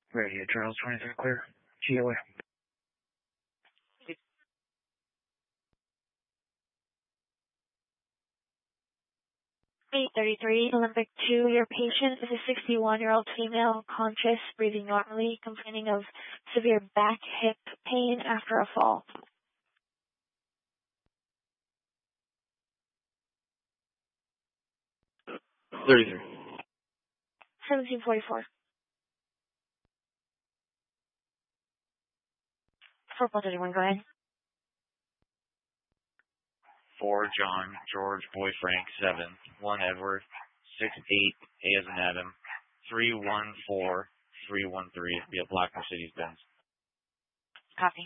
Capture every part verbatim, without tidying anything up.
Radio Charles twenty-three clear. G O A. eight thirty-three, Olympic two, your patient is a sixty-one-year-old female, conscious, breathing normally, complaining of severe back, hip pain after a fall. thirty-three. seventeen forty-four. four thirty-one, go ahead. four John, George, Boy Frank, seven, one Edward, six eight, A as in Adam, three one four, three one three, be a Black Mercedes Benz. Copy.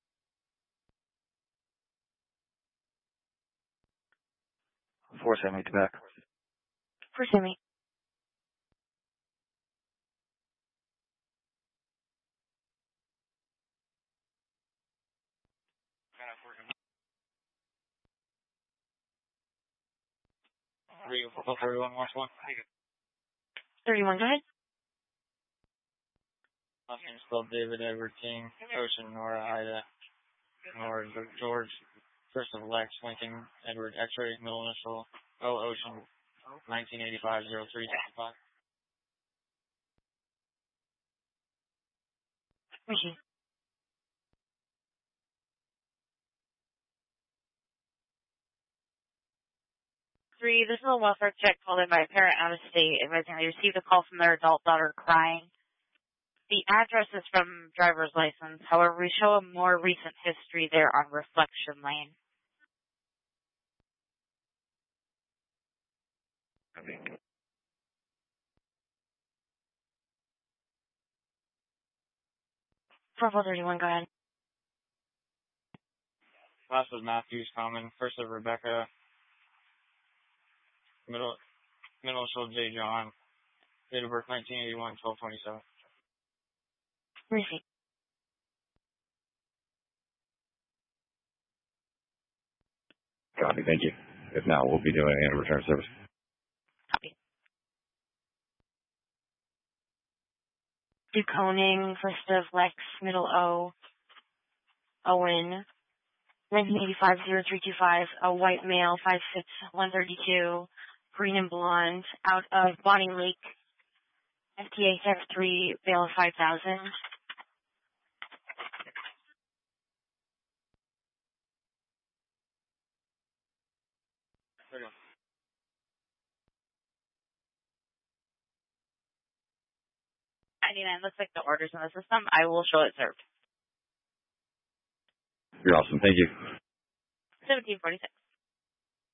four seventy back. four seventy. three thirty-one, March one. thirty-one, go ahead. Last name spelled David Edward King, Ocean, Nora, Ida, Nora, George, first of Lex, Lincoln, Edward, X-ray, middle initial, O, Ocean, nineteen eighty-five, oh three sixty-five. Machine. Three, this is a welfare check called in by a parent out of state advising they received a call from their adult daughter crying. The address is from driver's license. However, we show a more recent history there on Reflection Lane. four thirty-one, go ahead. Last was Matthews Common, first of Rebecca, middle middle initial J John, date of birth nineteen eighty-one, twelve twenty-seven. Receipt. Copy, thank you. If not, we'll be doing a return service. Copy. Duconing, first of Lex, middle O, Owen, nineteen eighty-five, oh three two five, a white male, five six, one thirty-two, green and blonde, out of Bonnie Lake, F T A F three, bail of five thousand. ninety-nine, looks like the order's in the system. I will show it served. You're awesome, thank you. seventeen forty-six.